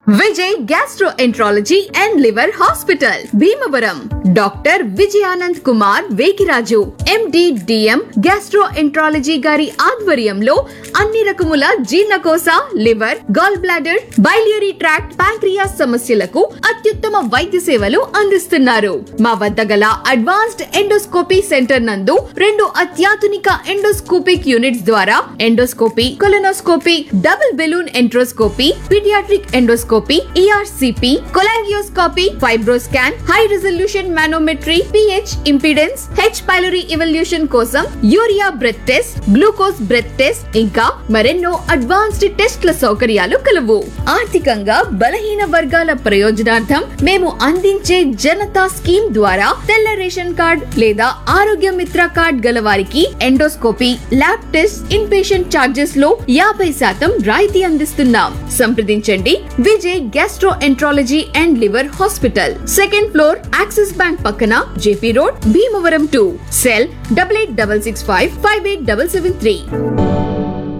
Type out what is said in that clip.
Vijay gastroenterology and liver hospital Bhimavaram. Doctor Vijayanand Kumar Vekiraju MD DM gastroenterology గారి ఆధ్వర్యంలో అన్ని రకముల జీర్ణకోశ, liver, gall bladder, biliary tract, pancreas సమస్యలకు అత్యుత్తమ వైద్య సేవలు అందిస్తున్నారు. మా వద్ద గల అడ్వాన్స్డ్ ఎండోస్కోపీ సెంటర్ నందు 2 అత్యాధునిక ఎండోస్కోపిక్ యూనిట్స్ ద్వారా endoscopy, colonoscopy, double balloon enteroscopy, paediatric endoscopy, ERCP, cholangioscopy, FibroScan, high resolution manometry, pH impedance, H pylori evolution కోసం urea breath test, glucose breath test ఇంకా మరెన్నో అడ్వాన్స్డ్ టెస్ట్ల సౌకర్యాలు కలవు. ఆర్థికంగా బలహీన వర్గాల ప్రయోజనార్థం మేము అందించే జనతా స్కీమ్ ద్వారా తెల్ల రేషన్ కార్డ్ లేదా ఆరోగ్య మిత్ర కార్డ్ గల వారికి endoscopy, lab test, in patient charges లో 50% రాయితీ అందిస్తున్నాం. సంప్రదించండి Vijay gastroenterology and liver hospital, 2nd floor, axis bank పక్కన, జేపీ రోడ్, భీమవరం 2. సెల్ 8866558773.